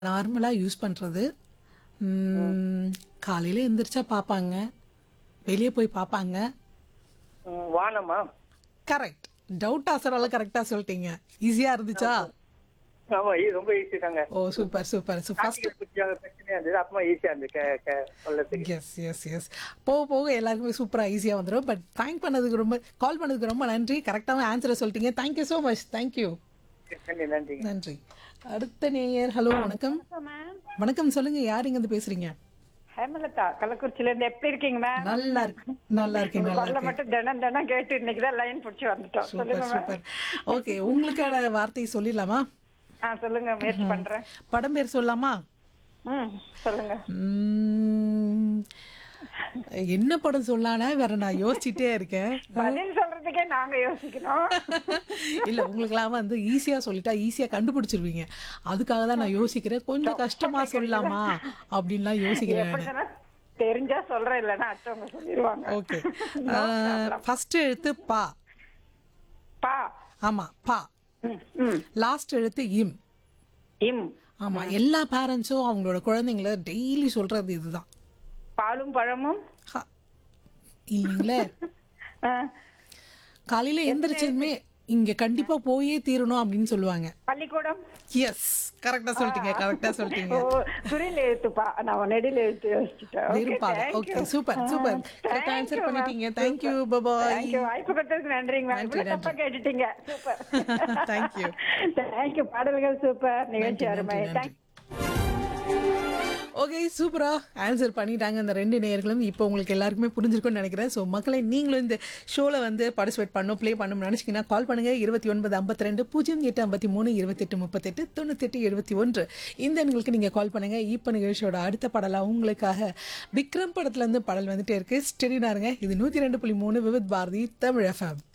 நார்மலா யூஸ் பண்றது. காலையில எந்திரிச்சா பார்ப்பாங்க. வெளிய போய் பார்ப்பாங்க. வானமா? கரெக்ட். டவுட் ஆசரால கரெக்ட்டா சொல்லிட்டீங்க. ஈஸியா இருந்துச்சா? ஆமா, இது ரொம்ப ஈஸி தாங்க. ஓ சூப்பர், சூப்பர். ஸோ ஃபர்ஸ்ட் ஸ்டார்டிங்ல கொஞ்சம் பிரச்சனையா இருந்தது. அப்புறமா ஈஸியா இருந்தது சொல்லறதுக்கு. S, S, S. போக போக எல்லாருக்குமே சூப்பரா ஈஸியா வந்துரும். பட் கால் பண்ணதுக்கு ரொம்ப நன்றி. கரெக்ட்டான ஆன்சர சொல்லிட்டீங்க. Thank you so much. Thank you. நன்றி, நன்றிங்க. நன்றி. அடுத்த நேயர். ஹலோ வணக்கம். மேம் வணக்கம் சொல்லுங்க. யார் இங்க இருந்து பேசுறீங்க? ஹேமலதா கள்ளக்குறிச்சில இருந்து எப்படி இருக்கீங்க மேம்? நல்லா இருக்கு. நல்லா இருக்கேன். நல்லா குரலை இருக்கேன். மட்டும் தினம் கேட்டு இன்னைக்கு தான் லைன் பிடிச்சி வந்துட்டோம். சொல்லுங்க சூப்பர், மேம். சூப்பர். ஓகே, உங்களுக்கான வார்த்தை சொல்லிடலாமா? சொல்லுங்க, முயற்சி பண்றேன். படம் பேர் சொல்லலாமா? சொல்லுங்க. என்ன படம் சொல்லலாம்னா வேற நான் யோசிச்சுட்டே இருக்கேன். பதில் சொல்றதுக்கே நாங்க யோசிக்கணும். இல்ல உங்களுக்குலாம் வந்து ஈஸியா சொல்லிட்டா ஈஸியா கண்டுபிடிச்சிருவீங்க. அதுக்காக தான் நான் யோசிக்கிறேன். கொஞ்சம் கஷ்டமா சொல்லலாமா அப்படின்லாம் யோசிக்கிறேன் எப்படி நானு. தானே தெரிஞ்சா சொல்றேன், இல்லைன்னா அடுத்தவங்க சொல்லிடுவாங்க. ஓகே. ஃபர்ஸ்ட் எழுத்து பா. பா. ஆமா பா. லாஸ்ட் எழுத்து இம். இம். ஆமா, எல்லா பேரண்ட்ஸும் அவங்களோட குழந்தைங்கள டெய்லி சொல்றது இதுதான். பாலும் பழமும். ஹ, இல்லைங்களே. ஆ, காலையில எந்திரிச்சதுமே இங்க கண்டிப்பா போயே தீரணும் அப்படின்னு சொல்லுவாங்க. பள்ளிக்கூடம். எஸ், கரெக்டா சொல்லிட்டீங்க. கரெக்டா சொல்லிட்டீங்க. குறியில் எழுத்துப்பா, நான் நெடில் எழுத்து யோசிச்சுட்டேன். வெறுப்பாத. Okay, super, super. கரெக்டா ஆன்சர் பண்ணிட்டீங்க. Thank you. By by. Thank you. வாய்ப்பு கொடுத்ததுக்கு நன்றிங்க மேம். நன்றி, இவ்வளவு தப்பா கேட்டுட்டீங்க. சூப்பர். Thank you. தேங்க்யூ. பாடல்கள் சூப்பர். நிகழ்ச்சி நன்றி, அருமை. நன்றி, தேங்க் ஓகே, சூப்பரா ஆன்சர் பண்ணிட்டாங்க இந்த ரெண்டு நேயர்களும். இப்போ உங்களுக்கு எல்லாருக்குமே புரிஞ்சிருக்கும்னு நினைக்கிறேன். ஸோ மக்களை நீங்களும் இந்த ஷோவில் வந்து பார்ட்டிசிபேட் பண்ணணும், ப்ளே பண்ணணும்னு நினச்சிங்கன்னா கால் பண்ணுங்கள். 2952 0853 2838 98 71 இந்த எண்களுக்கு நீங்கள் கால் பண்ணுங்கள். இப்போ நிகழ்ச்சியோட அடுத்த பாடலாக உங்களுக்காக விக்ரம் படத்துலேருந்து பாடல் வந்துட்டே இருக்கு. ஸ்டெடினாருங்க. இது 102.3 விவித் பாரதி தமிழ் எஃப்எம்.